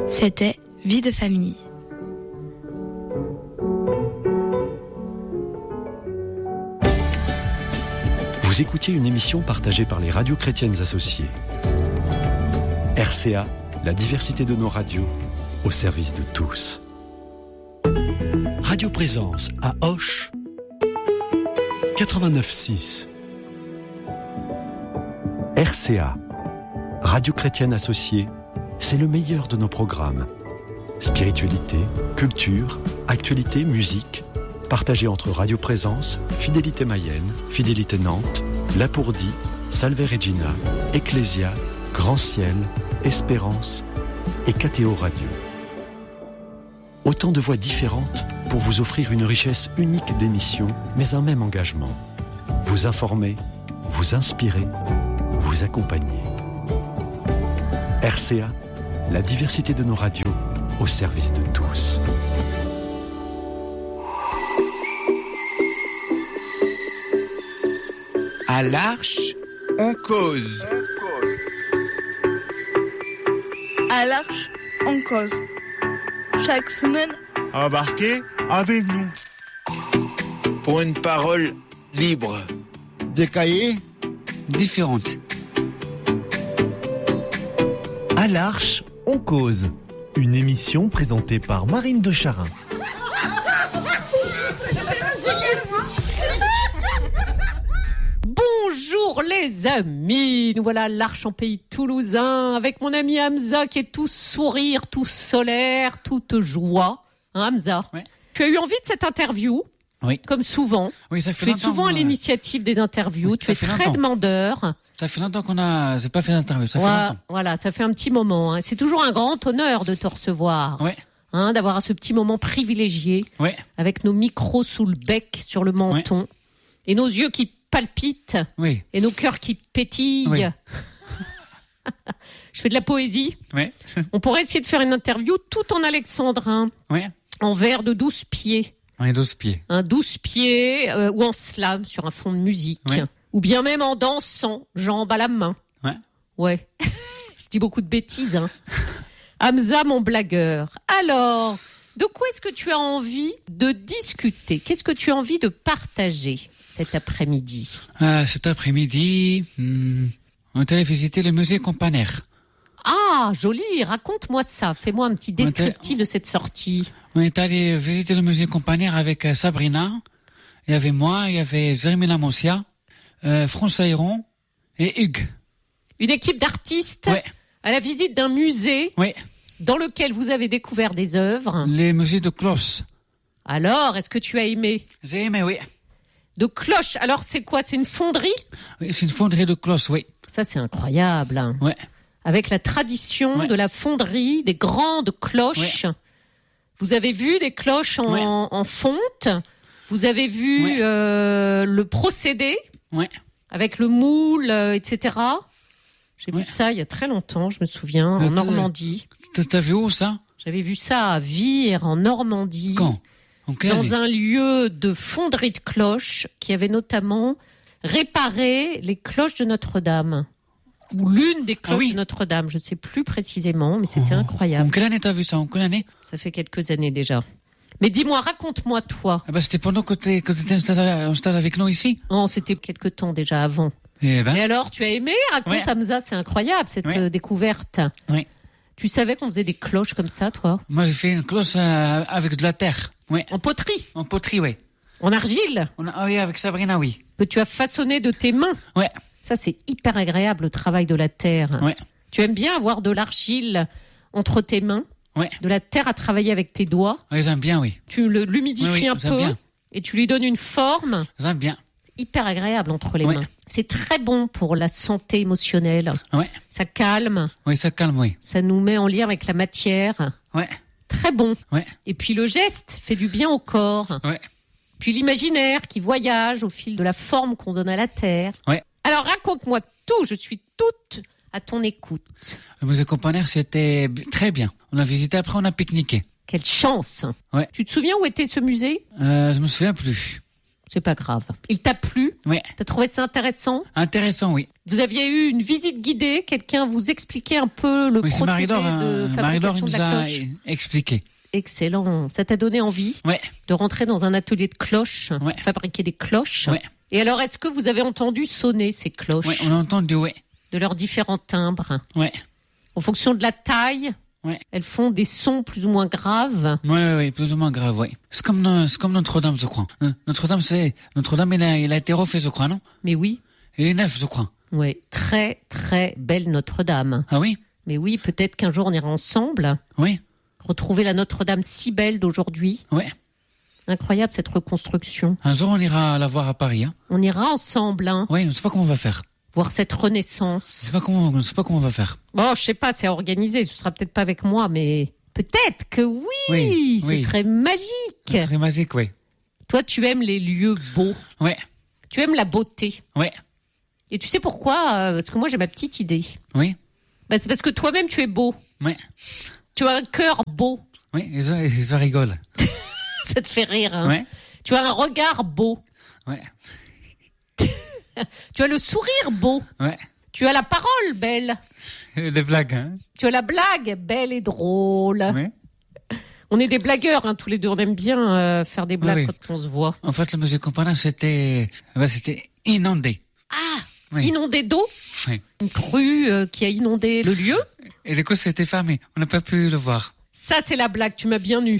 C'était Vie de famille. Vous écoutiez une émission partagée par les radios chrétiennes associées. RCA, la diversité de nos radios, au service de tous. Radio Présence à Auch, 89.6. RCA, Radio chrétienne associée, c'est le meilleur de nos programmes. Spiritualité, culture, actualité, musique, partagés entre Radio Présence, Fidélité Mayenne, Fidélité Nantes, Lapourdie, Salve Regina, Ecclésia, Grand Ciel, Espérance et KTO Radio. Autant de voix différentes pour vous offrir une richesse unique d'émissions, mais un même engagement. Vous informer, vous inspirer, vous accompagner. RCA, la diversité de nos radios au service de tous. À l'Arche, on cause. À l'Arche, on cause. Chaque semaine, embarquez avec nous. Pour une parole libre. Des cahiers différentes. À l'Arche, on cause. Une émission présentée par Marine de Charin. Bonjour les amis, nous voilà à l'Arche en pays toulousain avec mon ami Hamza qui est tout sourire, tout solaire, toute joie. Hein, Hamza, ouais. Tu as eu envie de cette interview, oui. Comme souvent. Oui, ça fait tu es longtemps. souvent à l'initiative des interviews, oui, tu es très demandeur. Ça fait longtemps j'ai pas fait d'interview, ça fait longtemps. Voilà, ça fait un petit moment. Hein. C'est toujours un grand honneur de te recevoir. Ouais. Hein, d'avoir ce petit moment privilégié, ouais. Avec nos micros sous le bec, sur le menton, ouais. Et nos yeux qui palpitent, oui. Et nos cœurs qui pétillent. Oui. Je fais de la poésie. Ouais. On pourrait essayer de faire une interview tout en alexandrin, ouais. En vers de 12 pieds. Ouais, 12 pieds. Un 12 pieds ou en slam sur un fond de musique. Ouais. Ou bien même en dansant, jambes à la main. Ouais. Ouais. Je dis beaucoup de bêtises. Hein. Hamza, mon blagueur. Alors, de quoi est-ce que tu as envie de discuter ? Qu'est-ce que tu as envie de partager cet après-midi ? Cet après-midi, on est allé visiter le musée Campanaire. Ah, joli, raconte-moi ça. Fais-moi un petit descriptif de cette sortie. On est allé visiter le musée Campanaire avec Sabrina. Il y avait moi, il y avait Jérémy Lamoncia, François Héron et Hugues. Une équipe d'artistes, ouais. À la visite d'un musée, ouais. Dans lequel vous avez découvert des œuvres. Les musées de cloches. Alors, est-ce que tu as aimé ? J'ai aimé, oui. De cloches, alors c'est quoi ? C'est une fonderie ? Oui, c'est une fonderie de cloches, oui. Ça, c'est incroyable. Hein. Ouais. Avec la tradition de la fonderie, des grandes cloches. Ouais. Vous avez vu des cloches en fonte. Vous avez vu le procédé avec le moule, etc. J'ai vu ça il y a très longtemps, je me souviens, en Normandie. T'as vu où ça ? J'avais vu ça à Vire, en Normandie. Quand ? Dans un lieu de fonderie de cloches qui avait notamment réparé les cloches de Notre-Dame. Ou l'une des cloches de Notre-Dame, je ne sais plus précisément, mais c'était incroyable. En quelle année t'as vu ça ? En quelle année ? Ça fait quelques années déjà. Mais dis-moi, raconte-moi toi. C'était pendant que t'étais en stage avec nous ici ? Non, c'était quelque temps déjà avant. Et alors, tu as aimé ? Raconte Hamza, c'est incroyable cette découverte. Oui. Tu savais qu'on faisait des cloches comme ça, toi ? Moi, j'ai fait une cloche avec de la terre. Oui. En poterie ? En poterie, oui. En argile ? Oui, avec Sabrina, oui. Que tu as façonné de tes mains ? Oui. Ça, c'est hyper agréable, le travail de la terre. Oui. Tu aimes bien avoir de l'argile entre tes mains ? Oui. De la terre à travailler avec tes doigts ? Oui, j'aime bien, oui. Tu l'humidifies un peu et tu lui donnes une forme ? J'aime bien. Hyper agréable entre les mains. C'est très bon pour la santé émotionnelle. Ouais. Ça calme. Oui, ça calme, oui. Ça nous met en lien avec la matière. Ouais. Très bon. Ouais. Et puis le geste fait du bien au corps. Ouais. Puis l'imaginaire qui voyage au fil de la forme qu'on donne à la terre. Ouais. Alors raconte-moi tout, je suis toute à ton écoute. Le musée Campanaire, c'était très bien. On a visité, après on a pique-niqué. Quelle chance. Ouais. Tu te souviens où était ce musée ? Je me souviens plus. C'est pas grave. Il t'a plu? Oui. T'as trouvé ça intéressant? Intéressant, oui. Vous aviez eu une visite guidée? Quelqu'un vous expliquait un peu le procédé de fabrication de la cloche? Nous a expliqué. Excellent. Ça t'a donné envie de rentrer dans un atelier de cloches, de fabriquer des cloches. Ouais. Et alors, est-ce que vous avez entendu sonner ces cloches? Oui, on a entendu, de leurs différents timbres. Oui. En fonction de la taille, elles font des sons plus ou moins graves. Oui, plus ou moins graves, oui. C'est comme Notre-Dame, je crois. Notre-Dame, il a été refait, je crois, non? Mais oui. Il est neuf, je crois. Oui, très, très belle Notre-Dame. Ah oui? Mais oui, peut-être qu'un jour on ira ensemble. Oui. Retrouver la Notre-Dame si belle d'aujourd'hui. Oui. Incroyable cette reconstruction. Un jour, on ira la voir à Paris. Hein. On ira ensemble. Hein. Oui, on ne sait pas comment on va faire. Voir cette renaissance. On ne sait pas comment on va faire. Bon, je sais pas, c'est organisé. Ce sera peut-être pas avec moi, mais peut-être que oui. Ce serait magique. Ce serait magique, oui. Toi, tu aimes les lieux beaux. Oui. Tu aimes la beauté. Oui. Et tu sais pourquoi? Parce que moi, j'ai ma petite idée. Oui. Bah, c'est parce que toi-même, tu es beau. Oui. Tu as un cœur beau. Oui, ils rigolent. Ça te fait rire, hein? Ouais. Tu as un regard beau. Ouais. Tu as le sourire beau. Ouais. Tu as la parole belle. Les blagues, hein? Tu as la blague belle et drôle. Ouais. On est des blagueurs, hein, tous les deux. On aime bien faire des blagues quand on se voit. En fait, le musée Companin, c'était inondé. Ah, inondé d'eau? Oui. Une crue qui a inondé le lieu? Et du coup, c'était fermé. On n'a pas pu le voir. Ça, c'est la blague. Tu m'as bien eu.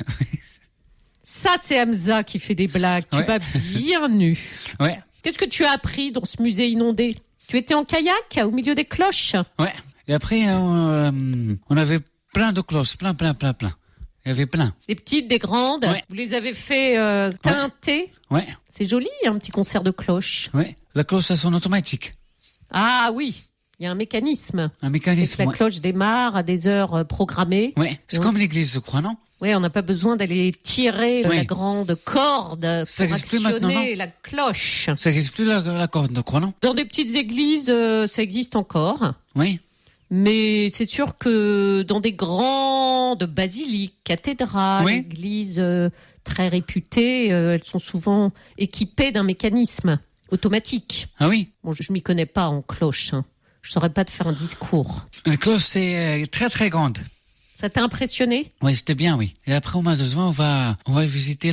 Ça, c'est Hamza qui fait des blagues. Tu m'as bien eu. Ouais. Qu'est-ce que tu as appris dans ce musée inondé? Tu étais en kayak au milieu des cloches? Ouais. Et après, on avait plein de cloches. Plein. Il y avait plein. Des petites, des grandes. Ouais. Vous les avez fait teinter. Ouais. C'est joli, un petit concert de cloches. Ouais. La cloche, ça sonne automatique. Ah oui. Il y a un mécanisme. Un mécanisme. La cloche démarre à des heures programmées. Ouais. C'est comme l'église, je crois, non? Oui, on n'a pas besoin d'aller tirer la grande corde pour actionner la cloche. Ça n'existe plus la corde, je crois, non? Dans des petites églises, ça existe encore. Oui. Mais c'est sûr que dans des grandes basiliques, cathédrales, églises très réputées, elles sont souvent équipées d'un mécanisme automatique. Ah oui? Bon, je m'y connais pas en cloche. Hein. Je saurais pas te faire un discours. La cloche, c'est très très grande. Ça t'a impressionné? Oui, c'était bien, oui. Et après, au mois de juin, on va visiter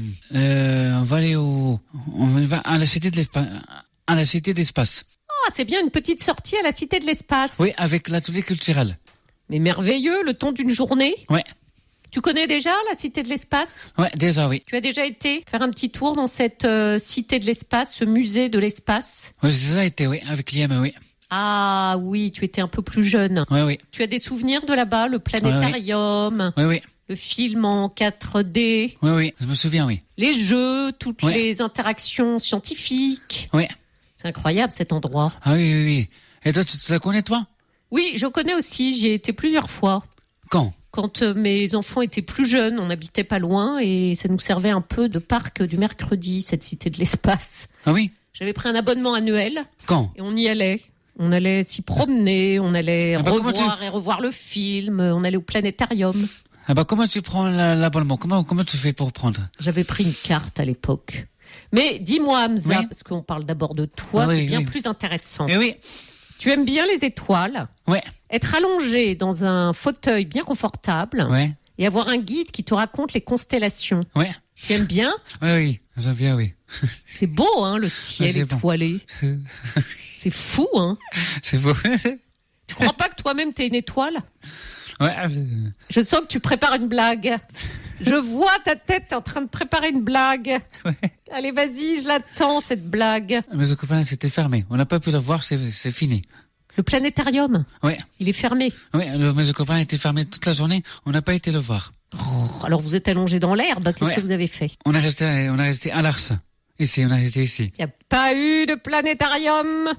on va aller à la cité de l'espace. À la cité d'espace. Ah, c'est bien une petite sortie à la cité de l'espace. Oui, avec l'atelier culturel. Mais merveilleux, le temps d'une journée. Ouais. Tu connais déjà la cité de l'espace? Ouais, déjà, oui. Tu as déjà été faire un petit tour dans cette cité de l'espace, ce musée de l'espace? Oui, j'ai déjà été, oui, avec Liam, oui. Ah oui, tu étais un peu plus jeune. Oui. Tu as des souvenirs de là-bas, le planétarium, oui. Le film en 4D. Oui, je me souviens, oui. Les jeux, toutes les interactions scientifiques. Oui. C'est incroyable cet endroit. Ah oui. Et toi, tu la connais, toi? Oui, je connais aussi, j'y ai été plusieurs fois. Quand mes enfants étaient plus jeunes, on n'habitait pas loin et ça nous servait un peu de parc du mercredi, cette cité de l'espace. Ah oui? J'avais pris un abonnement annuel. Et on y allait. On allait s'y promener, on allait revoir le film, on allait au planétarium. Ah bah comment tu prends l'abonnement? Comment tu fais pour prendre? J'avais pris une carte à l'époque. Mais dis-moi Hamza, parce qu'on parle d'abord de toi, c'est bien plus intéressant. Et oui. Tu aimes bien les étoiles? Ouais. Être allongé dans un fauteuil bien confortable? Ouais. Et avoir un guide qui te raconte les constellations? Ouais. Tu aimes bien? Oui, j'aime bien, oui. C'est beau, hein, le ciel étoilé. Bon. C'est fou, hein? C'est beau. Tu crois pas que toi-même t'es une étoile? Ouais. Je sens que tu prépares une blague. Je vois ta tête, t'es en train de préparer une blague. Ouais. Allez, vas-y, je l'attends, cette blague. Mais le copain, c'était fermé. On n'a pas pu le voir, c'est fini. Le planétarium? Ouais. Il est fermé? Oui, le copain était fermé toute la journée. On n'a pas été le voir. Alors vous êtes allongé dans l'herbe. Qu'est-ce que vous avez fait? On est resté à l'Ars. Ici, on a resté ici. Il n'y a pas eu de planétarium.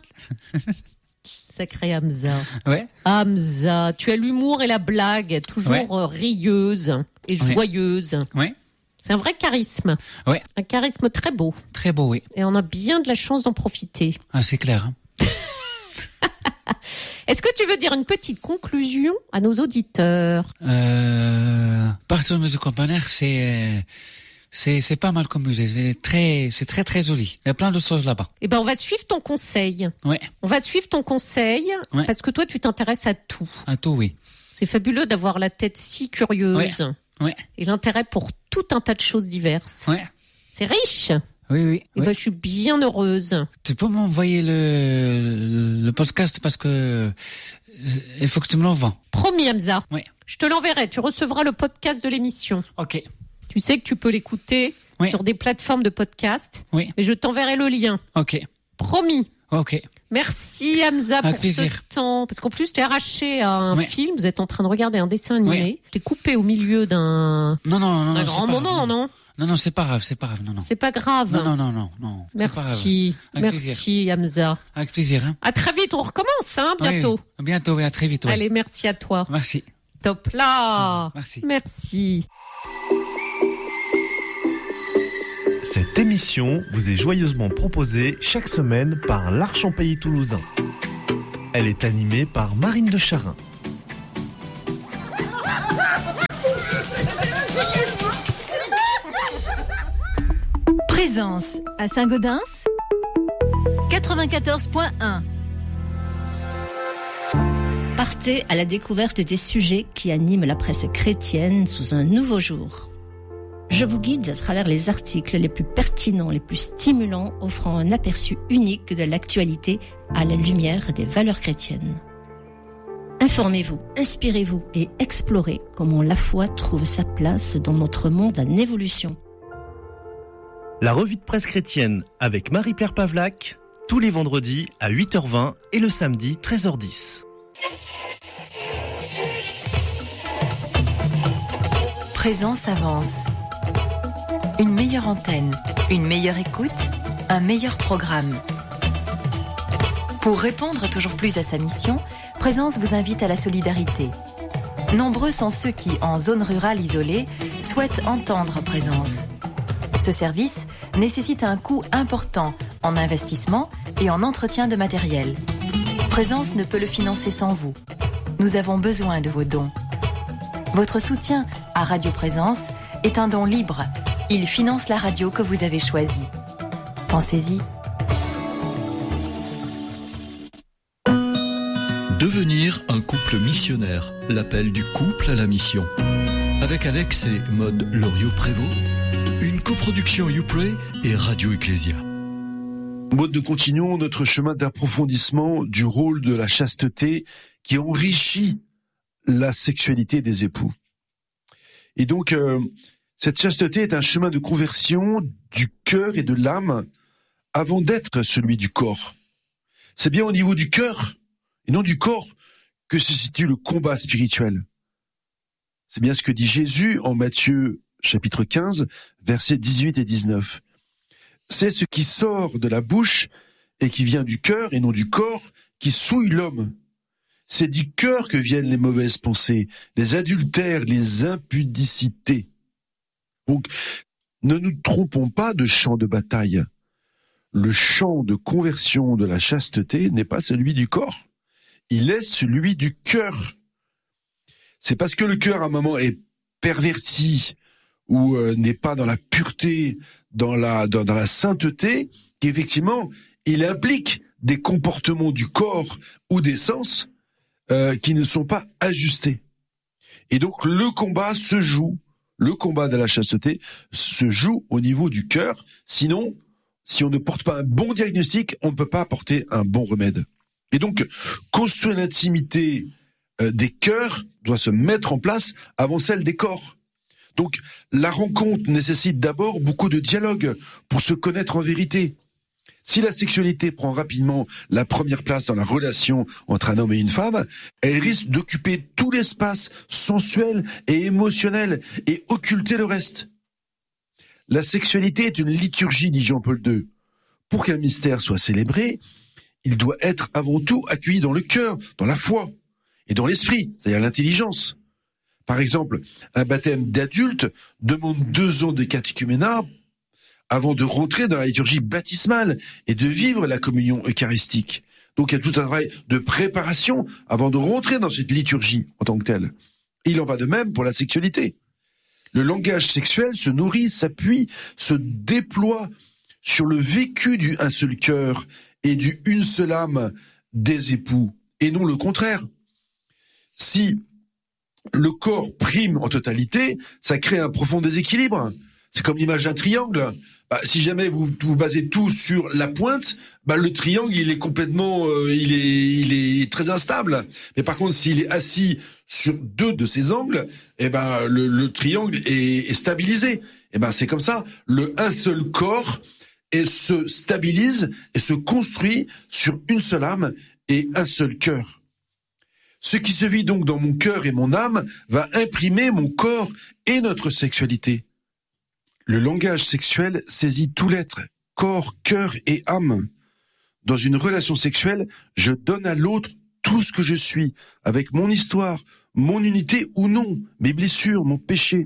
Sacré Hamza. Ouais. Hamza, tu as l'humour et la blague, toujours rieuse et joyeuse. Ouais. C'est un vrai charisme. Ouais. Un charisme très beau. Très beau, oui. Et on a bien de la chance d'en profiter. Ah, c'est clair. Hein. Est-ce que tu veux dire une petite conclusion à nos auditeurs? Partir au musée Companer, c'est pas mal comme musée. C'est très très joli. Il y a plein de choses là-bas. Eh ben, on va suivre ton conseil. Ouais. On va suivre ton conseil parce que toi, tu t'intéresses à tout. À tout, oui. C'est fabuleux d'avoir la tête si curieuse. Ouais. Et l'intérêt pour tout un tas de choses diverses. Ouais. C'est riche. Oui. Et ben, je suis bien heureuse. Tu peux m'envoyer le podcast parce que il faut que tu me l'envoies. Promis, Hamza. Oui. Je te l'enverrai. Tu recevras le podcast de l'émission. Ok. Tu sais que tu peux l'écouter sur des plateformes de podcast. Oui. Et je t'enverrai le lien. Ok. Promis. Ok. Merci Hamza pour ce temps. Parce qu'en plus, t'es arraché à un film. Vous êtes en train de regarder un dessin animé. T'es coupé au milieu d'un grand moment, non? Non, c'est pas grave, non. C'est pas grave. Non. Merci. Merci Hamza. Avec plaisir, hein. À très vite, on recommence, bientôt. Oui, bientôt, à très vite. Allez, merci à toi. Merci. Top là. Merci. Cette émission vous est joyeusement proposée chaque semaine par l'Arche en Pays Toulousain. Elle est animée par Marine de Charin. Présence à Saint-Gaudens 94.1. Partez à la découverte des sujets qui animent la presse chrétienne sous un nouveau jour. Je vous guide à travers les articles les plus pertinents, les plus stimulants, offrant un aperçu unique de l'actualité à la lumière des valeurs chrétiennes. Informez-vous, inspirez-vous et explorez comment la foi trouve sa place dans notre monde en évolution. La revue de presse chrétienne avec Marie-Pierre Pavlac, tous les vendredis à 8h20 et le samedi 13h10. Présence avance. Une meilleure antenne, une meilleure écoute, un meilleur programme. Pour répondre toujours plus à sa mission, Présence vous invite à la solidarité. Nombreux sont ceux qui, en zone rurale isolée, souhaitent entendre Présence. Ce service nécessite un coût important en investissement et en entretien de matériel. Présence ne peut le financer sans vous. Nous avons besoin de vos dons. Votre soutien à Radio Présence est un don libre. Il finance la radio que vous avez choisie. Pensez-y. Devenir un couple missionnaire, l'appel du couple à la mission. Avec Alex et Maude Loriot-Prévost, une coproduction YouPray et Radio Ecclésia. Maude, nous continuons notre chemin d'approfondissement du rôle de la chasteté qui enrichit la sexualité des époux. Et donc, cette chasteté est un chemin de conversion du cœur et de l'âme avant d'être celui du corps. C'est bien au niveau du cœur et non du corps que se situe le combat spirituel. C'est bien ce que dit Jésus en Matthieu chapitre 15, versets 18 et 19. C'est ce qui sort de la bouche et qui vient du cœur et non du corps qui souille l'homme. C'est du cœur que viennent les mauvaises pensées, les adultères, les impudicités. Donc, ne nous trompons pas de champ de bataille. Le champ de conversion de la chasteté n'est pas celui du corps. Il est celui du cœur. C'est parce que le cœur, à un moment, est perverti ou n'est pas dans la pureté, dans la sainteté, qu'effectivement, il implique des comportements du corps ou des sens qui ne sont pas ajustés. Et donc, le combat de la chasteté se joue au niveau du cœur. Sinon, si on ne porte pas un bon diagnostic, on ne peut pas apporter un bon remède. Et donc, construire l'intimité des cœurs doit se mettre en place avant celle des corps. Donc, la rencontre nécessite d'abord beaucoup de dialogue pour se connaître en vérité. Si la sexualité prend rapidement la première place dans la relation entre un homme et une femme, elle risque d'occuper tout l'espace sensuel et émotionnel et occulter le reste. La sexualité est une liturgie, dit Jean-Paul II. Pour qu'un mystère soit célébré, il doit être avant tout accueilli dans le cœur, dans la foi et dans l'esprit, c'est-à-dire l'intelligence. Par exemple, un baptême d'adulte demande 2 ans de catéchuménat avant de rentrer dans la liturgie baptismale et de vivre la communion eucharistique. Donc il y a tout un travail de préparation avant de rentrer dans cette liturgie en tant que telle. Et il en va de même pour la sexualité. Le langage sexuel se nourrit, s'appuie, se déploie sur le vécu du un seul cœur et du une seule âme des époux, et non le contraire. Si le corps prime en totalité, ça crée un profond déséquilibre. C'est comme l'image d'un triangle. Si jamais vous basez tout sur la pointe, le triangle il est complètement, il est très instable. Mais par contre, s'il est assis sur deux de ses angles, le triangle est stabilisé. C'est comme ça. Un seul corps se stabilise et se construit sur une seule âme et un seul cœur. Ce qui se vit donc dans mon cœur et mon âme va imprimer mon corps et notre sexualité. Le langage sexuel saisit tout l'être, corps, cœur et âme. Dans une relation sexuelle, je donne à l'autre tout ce que je suis, avec mon histoire, mon unité ou non, mes blessures, mon péché.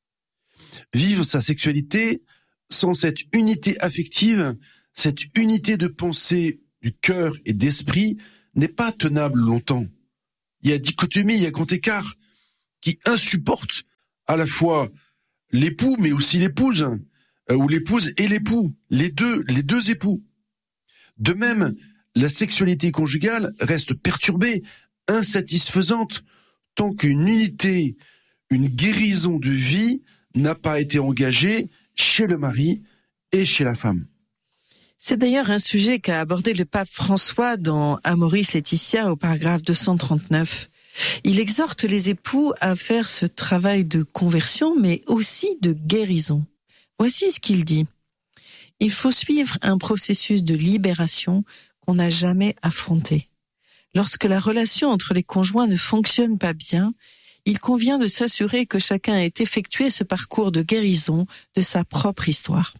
Vivre sa sexualité sans cette unité affective, cette unité de pensée du cœur et d'esprit n'est pas tenable longtemps. Il y a dichotomie, il y a grand écart qui insupporte à la fois l'époux, mais aussi l'épouse, ou l'épouse et l'époux, les deux époux. De même, la sexualité conjugale reste perturbée, insatisfaisante, tant qu'une unité, une guérison de vie n'a pas été engagée chez le mari et chez la femme. C'est d'ailleurs un sujet qu'a abordé le pape François dans Amoris Laetitia au paragraphe 239. Il exhorte les époux à faire ce travail de conversion, mais aussi de guérison. Voici ce qu'il dit. Il faut suivre un processus de libération qu'on n'a jamais affronté. Lorsque la relation entre les conjoints ne fonctionne pas bien, il convient de s'assurer que chacun ait effectué ce parcours de guérison de sa propre histoire.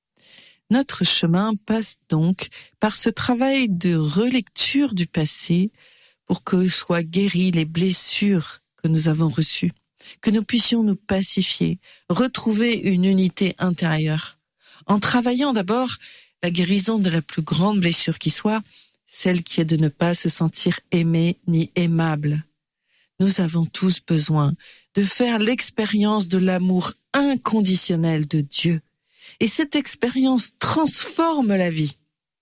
Notre chemin passe donc par ce travail de relecture du passé pour que soient guéries les blessures que nous avons reçues, que nous puissions nous pacifier, retrouver une unité intérieure, en travaillant d'abord la guérison de la plus grande blessure qui soit, celle qui est de ne pas se sentir aimé ni aimable. Nous avons tous besoin de faire l'expérience de l'amour inconditionnel de Dieu. Et cette expérience transforme la vie.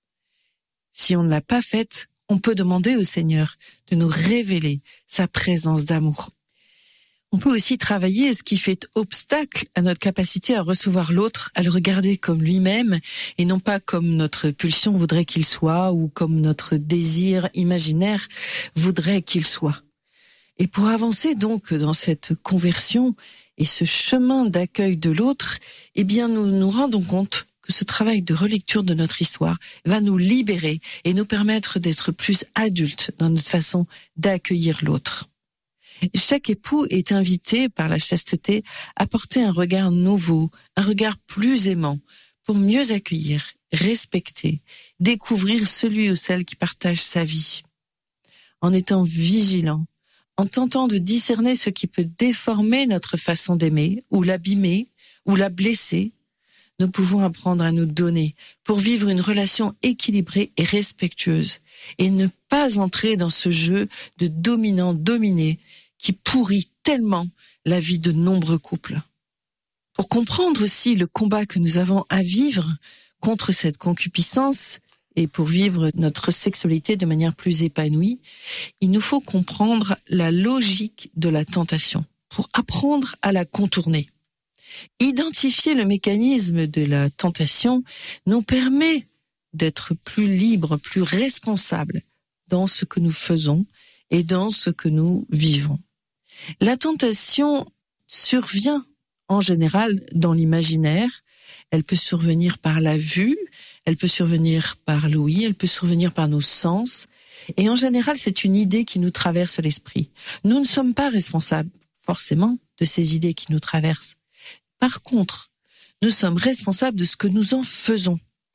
Si on ne l'a pas faite, on peut demander au Seigneur de nous révéler sa présence d'amour. On peut aussi travailler ce qui fait obstacle à notre capacité à recevoir l'autre, à le regarder comme lui-même et non pas comme notre pulsion voudrait qu'il soit ou comme notre désir imaginaire voudrait qu'il soit. Et pour avancer donc dans cette conversion et ce chemin d'accueil de l'autre, nous nous rendons compte que ce travail de relecture de notre histoire va nous libérer et nous permettre d'être plus adultes dans notre façon d'accueillir l'autre. Chaque époux est invité par la chasteté à porter un regard nouveau, un regard plus aimant, pour mieux accueillir, respecter, découvrir celui ou celle qui partage sa vie. En étant vigilant, en tentant de discerner ce qui peut déformer notre façon d'aimer, ou l'abîmer, ou la blesser, nous pouvons apprendre à nous donner pour vivre une relation équilibrée et respectueuse, et ne pas entrer dans ce jeu de dominant-dominé qui pourrit tellement la vie de nombreux couples. Pour comprendre aussi le combat que nous avons à vivre contre cette concupiscence, et pour vivre notre sexualité de manière plus épanouie, il nous faut comprendre la logique de la tentation pour apprendre à la contourner. Identifier le mécanisme de la tentation nous permet d'être plus libres, plus responsables dans ce que nous faisons et dans ce que nous vivons. La tentation survient en général dans l'imaginaire. Elle peut survenir par la vue, elle peut survenir par l'ouïe, elle peut survenir par nos sens. Et en général, c'est une idée qui nous traverse l'esprit. Nous ne sommes pas responsables, forcément, de ces idées qui nous traversent. Par contre, nous sommes responsables de ce que nous en faisons.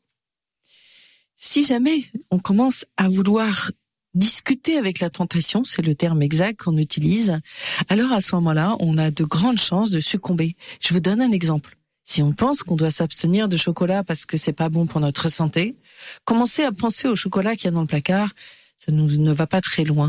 Si jamais on commence à vouloir discuter avec la tentation, c'est le terme exact qu'on utilise, alors à ce moment-là, on a de grandes chances de succomber. Je vous donne un exemple. Si on pense qu'on doit s'abstenir de chocolat parce que c'est pas bon pour notre santé, commencer à penser au chocolat qu'il y a dans le placard, ça ne va pas très loin.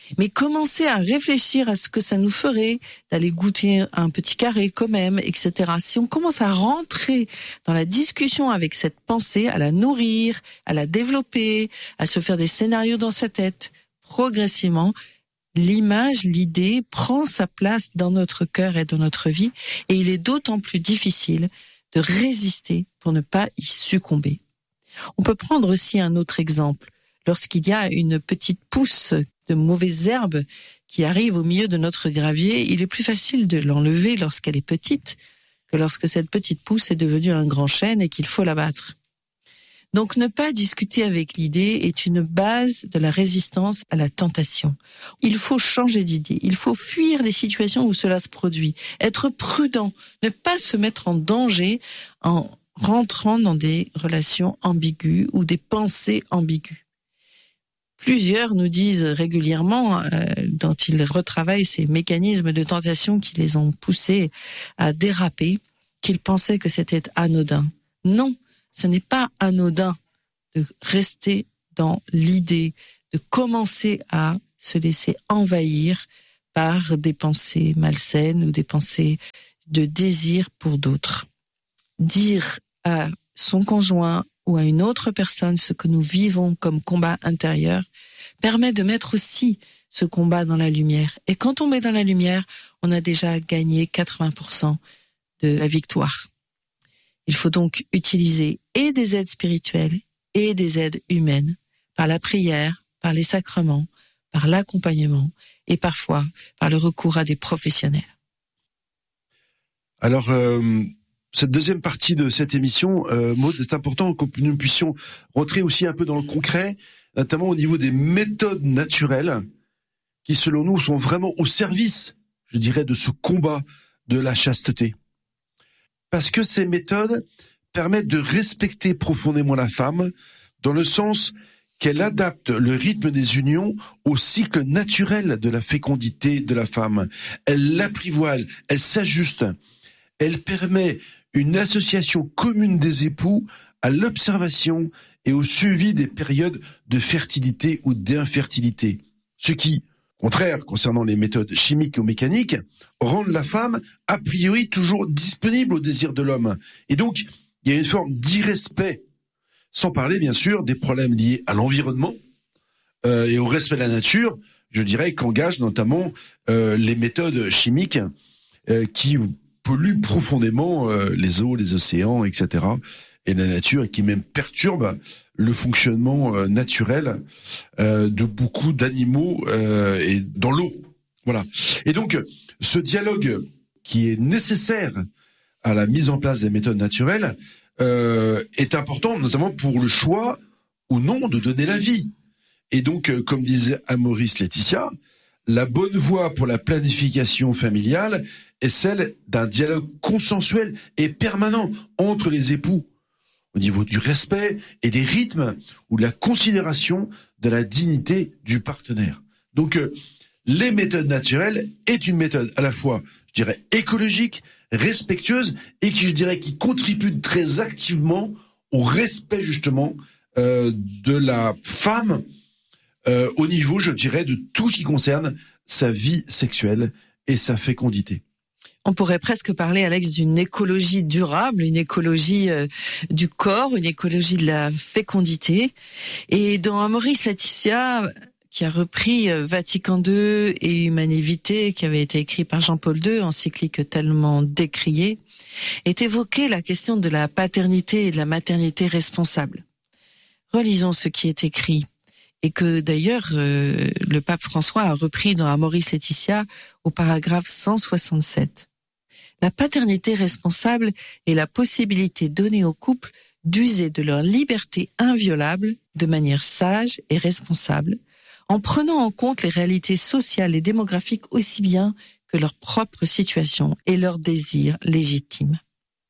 Mais commencer à réfléchir à ce que ça nous ferait d'aller goûter un petit carré quand même, etc. Si on commence à rentrer dans la discussion avec cette pensée, à la nourrir, à la développer, à se faire des scénarios dans sa tête, progressivement, l'image, l'idée prend sa place dans notre cœur et dans notre vie, et il est d'autant plus difficile de résister pour ne pas y succomber. On peut prendre aussi un autre exemple. Lorsqu'il y a une petite pousse de mauvaises herbes qui arrive au milieu de notre gravier, il est plus facile de l'enlever lorsqu'elle est petite que lorsque cette petite pousse est devenue un grand chêne et qu'il faut l'abattre. Donc ne pas discuter avec l'idée est une base de la résistance à la tentation. Il faut changer d'idée, il faut fuir les situations où cela se produit, être prudent, ne pas se mettre en danger en rentrant dans des relations ambiguës ou des pensées ambiguës. Plusieurs nous disent régulièrement, quand ils retravaillent ces mécanismes de tentation qui les ont poussés à déraper, qu'ils pensaient que c'était anodin. Non, ce n'est pas anodin de rester dans l'idée, de commencer à se laisser envahir par des pensées malsaines ou des pensées de désir pour d'autres. Dire à son conjoint ou à une autre personne ce que nous vivons comme combat intérieur permet de mettre aussi ce combat dans la lumière. Et quand on met dans la lumière, on a déjà gagné 80% de la victoire. Il faut donc utiliser et des aides spirituelles et des aides humaines, par la prière, par les sacrements, par l'accompagnement et parfois par le recours à des professionnels. Alors, cette deuxième partie de cette émission, Maud, c'est important que nous puissions rentrer aussi un peu dans le concret, notamment au niveau des méthodes naturelles qui, selon nous, sont vraiment au service, je dirais, de ce combat de la chasteté. Parce que ces méthodes permettent de respecter profondément la femme, dans le sens qu'elle adapte le rythme des unions au cycle naturel de la fécondité de la femme. Elle l'apprivoise, elle s'ajuste, elle permet une association commune des époux à l'observation et au suivi des périodes de fertilité ou d'infertilité. Ce qui, au contraire, concernant les méthodes chimiques ou mécaniques, rendent la femme a priori toujours disponible au désir de l'homme. Et donc, il y a une forme d'irrespect, sans parler bien sûr des problèmes liés à l'environnement et au respect de la nature, je dirais qu'engagent notamment les méthodes chimiques qui polluent profondément les eaux, les océans, etc. et la nature, et qui même perturbent le fonctionnement naturel de beaucoup d'animaux et dans l'eau. Voilà. Et donc, ce dialogue qui est nécessaire à la mise en place des méthodes naturelles est important, notamment pour le choix ou non de donner la vie. Et donc, comme disait Maurice Laetitia, la bonne voie pour la planification familiale est celle d'un dialogue consensuel et permanent entre les époux, au niveau du respect et des rythmes ou de la considération de la dignité du partenaire. Donc, les méthodes naturelles est une méthode à la fois, je dirais, écologique, respectueuse et qui, je dirais, qui contribue très activement au respect, justement, de la femme au niveau, je dirais, de tout ce qui concerne sa vie sexuelle et sa fécondité. On pourrait presque parler, Alex, d'une écologie durable, une écologie du corps, une écologie de la fécondité. Et dans Maurice Laetitia, qui a repris Vatican II et Humanae Vitae, qui avait été écrit par Jean-Paul II, encyclique tellement décriée, est évoquée la question de la paternité et de la maternité responsable. Relisons ce qui est écrit, et que d'ailleurs le pape François a repris dans Maurice Laetitia au paragraphe 167. La paternité responsable est la possibilité donnée aux couples d'user de leur liberté inviolable de manière sage et responsable, en prenant en compte les réalités sociales et démographiques aussi bien que leur propre situation et leurs désirs légitimes.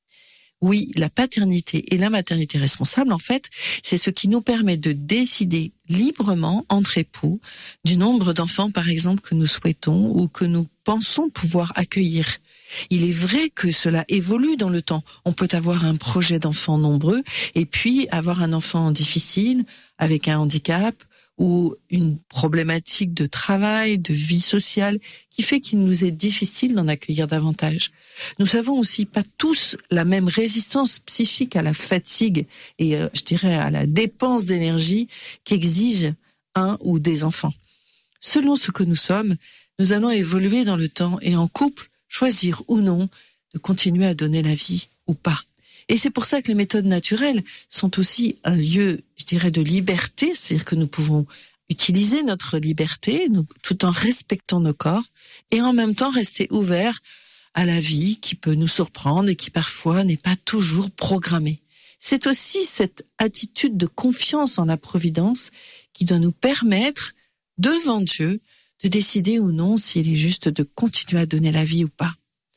Oui, la paternité et la maternité responsable, en fait, c'est ce qui nous permet de décider librement entre époux du nombre d'enfants, par exemple, que nous souhaitons ou que nous pensons pouvoir accueillir. Il est vrai que cela évolue dans le temps. On peut avoir un projet d'enfant nombreux et puis avoir un enfant difficile, avec un handicap, ou une problématique de travail, de vie sociale, qui fait qu'il nous est difficile d'en accueillir davantage. Nous avons aussi pas tous la même résistance psychique à la fatigue et, je dirais, à la dépense d'énergie qu'exige un ou des enfants. Selon ce que nous sommes, nous allons évoluer dans le temps et en couple, choisir ou non de continuer à donner la vie ou pas. Et c'est pour ça que les méthodes naturelles sont aussi un lieu, je dirais, de liberté, c'est-à-dire que nous pouvons utiliser notre liberté tout en respectant nos corps et en même temps rester ouverts à la vie qui peut nous surprendre et qui parfois n'est pas toujours programmée. C'est aussi cette attitude de confiance en la providence qui doit nous permettre, devant Dieu, de décider ou non s'il est juste de continuer à donner la vie ou pas.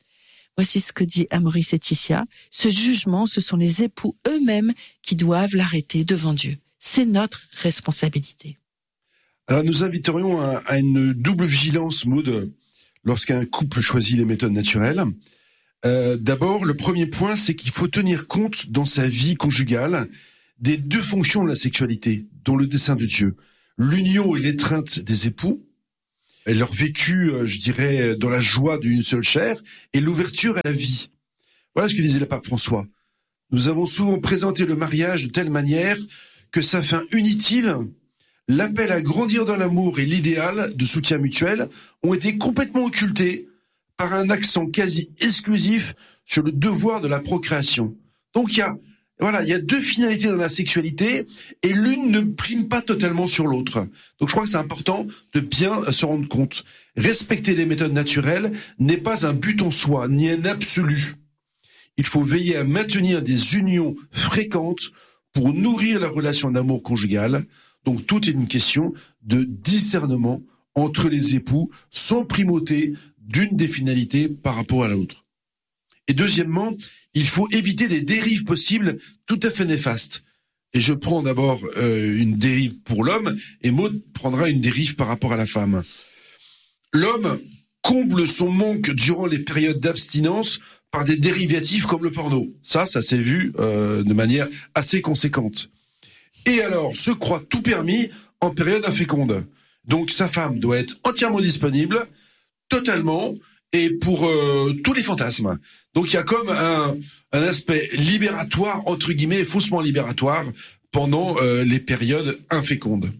Voici ce que dit Amaury Laetitia. Ce jugement, ce sont les époux eux-mêmes qui doivent l'arrêter devant Dieu. C'est notre responsabilité. Alors nous inviterions à une double vigilance, Maud, lorsqu'un couple choisit les méthodes naturelles. D'abord, le premier point, c'est qu'il faut tenir compte dans sa vie conjugale des deux fonctions de la sexualité, dont le dessein de Dieu. L'union et l'étreinte des époux, et leur vécu, je dirais, dans la joie d'une seule chair, et l'ouverture à la vie. Voilà ce que disait le pape François. Nous avons souvent présenté le mariage de telle manière que sa fin unitive, l'appel à grandir dans l'amour et l'idéal de soutien mutuel ont été complètement occultés par un accent quasi exclusif sur le devoir de la procréation. Donc il y a deux finalités dans la sexualité et l'une ne prime pas totalement sur l'autre. Donc je crois que c'est important de bien se rendre compte. Respecter les méthodes naturelles n'est pas un but en soi, ni un absolu. Il faut veiller à maintenir des unions fréquentes pour nourrir la relation d'amour conjugale. Donc tout est une question de discernement entre les époux sans primauté d'une des finalités par rapport à l'autre. Et deuxièmement, il faut éviter des dérives possibles tout à fait néfastes. Et je prends d'abord une dérive pour l'homme, et Maud prendra une dérive par rapport à la femme. L'homme comble son manque durant les périodes d'abstinence par des dérivatifs comme le porno. Ça s'est vu de manière assez conséquente. Et alors, se croit tout permis en période inféconde. Donc sa femme doit être entièrement disponible, totalement, et pour tous les fantasmes. Donc il y a comme un aspect libératoire, entre guillemets, faussement libératoire, pendant les périodes infécondes.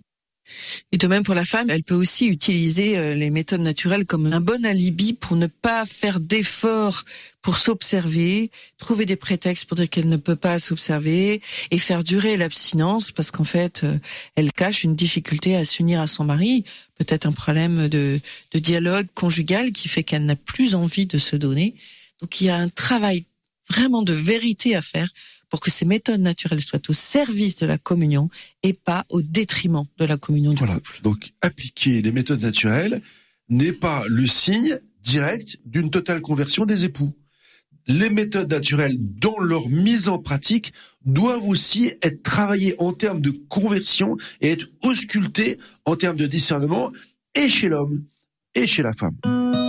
Et de même pour la femme, elle peut aussi utiliser les méthodes naturelles comme un bon alibi pour ne pas faire d'efforts pour s'observer, trouver des prétextes pour dire qu'elle ne peut pas s'observer et faire durer l'abstinence parce qu'en fait, elle cache une difficulté à s'unir à son mari, peut-être un problème de dialogue conjugal qui fait qu'elle n'a plus envie de se donner. Donc il y a un travail vraiment de vérité à faire pour que ces méthodes naturelles soient au service de la communion et pas au détriment de la communion du couple. Donc, appliquer les méthodes naturelles n'est pas le signe direct d'une totale conversion des époux. Les méthodes naturelles, dans leur mise en pratique, doivent aussi être travaillées en termes de conversion et être auscultées en termes de discernement et chez l'homme et chez la femme.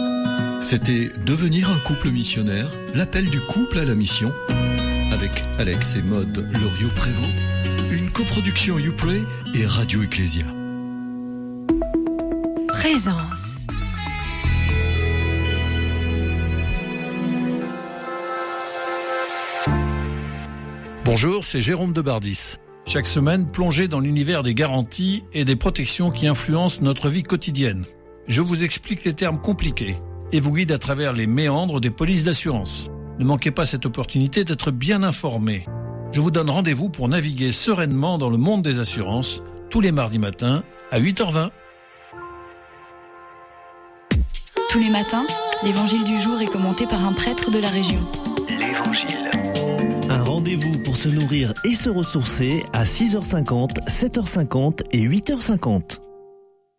C'était Devenir un couple missionnaire, l'appel du couple à la mission, avec Alex et Maud Loriot-Prévost, une coproduction YouPray et Radio Ecclésia. Présence. Bonjour, c'est Jérôme de Bardis. Chaque semaine, plongez dans l'univers des garanties et des protections qui influencent notre vie quotidienne. Je vous explique les termes compliqués et vous guide à travers les méandres des polices d'assurance. Ne manquez pas cette opportunité d'être bien informé. Je vous donne rendez-vous pour naviguer sereinement dans le monde des assurances tous les mardis matins à 8h20. Tous les matins, l'évangile du jour est commenté par un prêtre de la région. L'Évangile. Un rendez-vous pour se nourrir et se ressourcer à 6h50, 7h50 et 8h50.